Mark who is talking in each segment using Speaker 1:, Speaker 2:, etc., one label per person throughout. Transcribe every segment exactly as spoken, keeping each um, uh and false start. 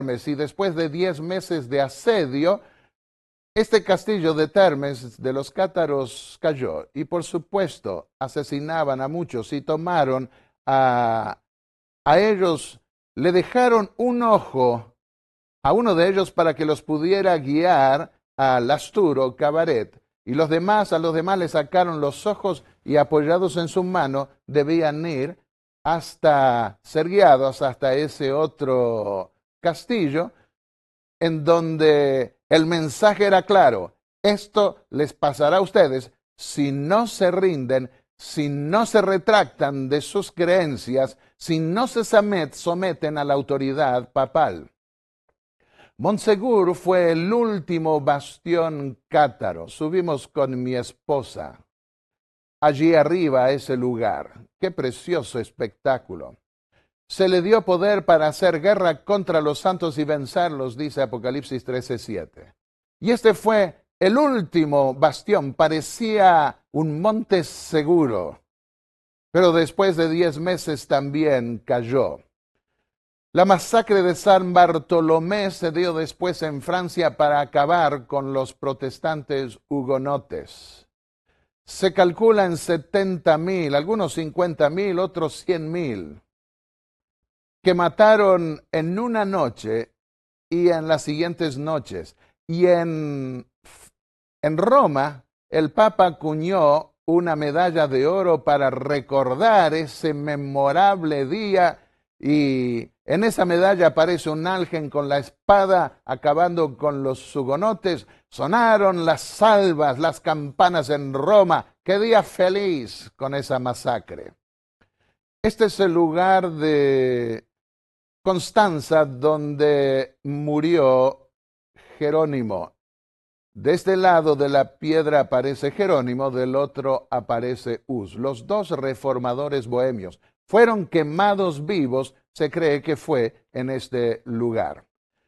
Speaker 1: y después de diez meses de asedio, este castillo de Termes de los cátaros cayó. Y por supuesto, asesinaban a muchos y tomaron a, a ellos, le dejaron un ojo a uno de ellos para que los pudiera guiar al Asturo Cabaret. Y los demás, a los demás le sacaron los ojos y apoyados en su mano debían ir hasta ser guiados hasta ese otro castillo, en donde el mensaje era claro: esto les pasará a ustedes si no se rinden, si no se retractan de sus creencias, si no se someten a la autoridad papal. Montsegur fue el último bastión cátaro. Subimos con mi esposa allí arriba a ese lugar. Qué precioso espectáculo. Se le dio poder para hacer guerra contra los santos y vencerlos, dice Apocalipsis trece siete. Y este fue el último bastión. Parecía un monte seguro, pero después de diez meses también cayó. La masacre de San Bartolomé se dio después en Francia para acabar con los protestantes hugonotes. Se calcula en setenta mil, algunos cincuenta mil, otros cien mil, que mataron en una noche y en las siguientes noches. Y en, en Roma, el Papa acuñó una medalla de oro para recordar ese memorable día, y en esa medalla aparece un ángel con la espada acabando con los hugonotes. Sonaron las salvas, las campanas en Roma. ¡Qué día feliz con esa masacre! Este es el lugar de Constanza donde murió Jerónimo. De este lado de la piedra aparece Jerónimo, del otro aparece Hus. Los dos reformadores bohemios fueron quemados vivos, se cree que fue en este lugar.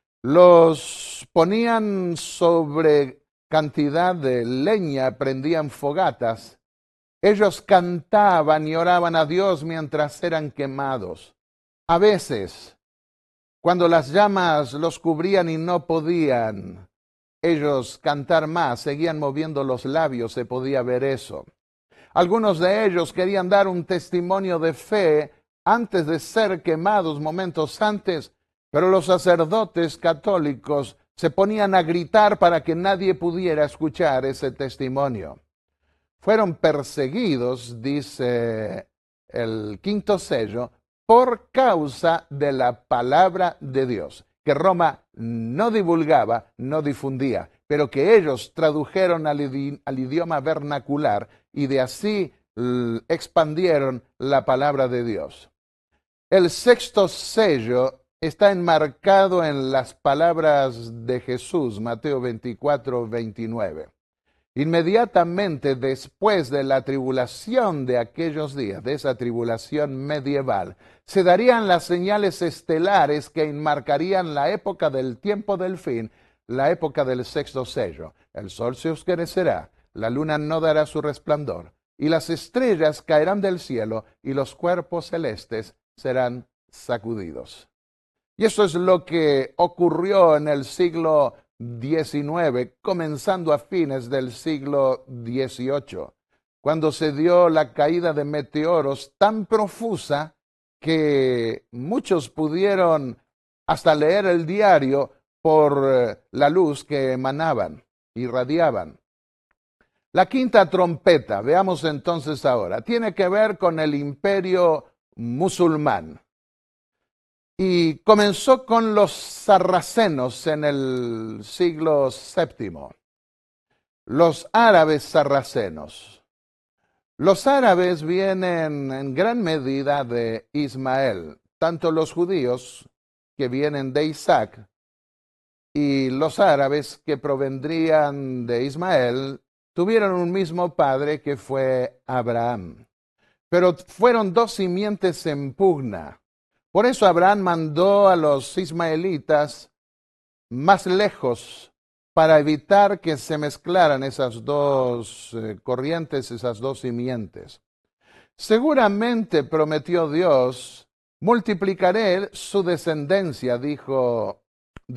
Speaker 1: Los ponían sobre cantidad de leña, prendían fogatas. Ellos cantaban y oraban a Dios mientras eran quemados. A veces, cuando las llamas los cubrían y no podían ellos cantar más, seguían moviendo los labios, se podía ver eso. Algunos de ellos querían dar un testimonio de fe antes de ser quemados, momentos antes, pero los sacerdotes católicos se ponían a gritar para que nadie pudiera escuchar ese testimonio. Fueron perseguidos, dice el quinto sello, por causa de la palabra de Dios, que Roma no divulgaba, no difundía, pero que ellos tradujeron al, idi- al idioma vernacular y de así l- expandieron la palabra de Dios. El sexto sello está enmarcado en las palabras de Jesús, Mateo veinticuatro, veintinueve. Inmediatamente después de la tribulación de aquellos días, de esa tribulación medieval, se darían las señales estelares que enmarcarían la época del tiempo del fin, la época del sexto sello. El sol se oscurecerá, la luna no dará su resplandor, y las estrellas caerán del cielo, y los cuerpos celestes serán sacudidos. Y eso es lo que ocurrió en el siglo diecinueve, comenzando a fines del siglo dieciocho, cuando se dio la caída de meteoros tan profusa que muchos pudieron hasta leer el diario por la luz que emanaban, irradiaban. La quinta trompeta, veamos entonces ahora, tiene que ver con el imperio musulmán. Y comenzó con los sarracenos en el siglo séptimo. Los árabes sarracenos. Los árabes vienen en gran medida de Ismael, tanto los judíos que vienen de Isaac y los árabes que provendrían de Ismael tuvieron un mismo padre que fue Abraham. Pero fueron dos simientes en pugna. Por eso Abraham mandó a los ismaelitas más lejos para evitar que se mezclaran esas dos eh, corrientes, esas dos simientes. Seguramente prometió Dios, multiplicaré su descendencia, dijo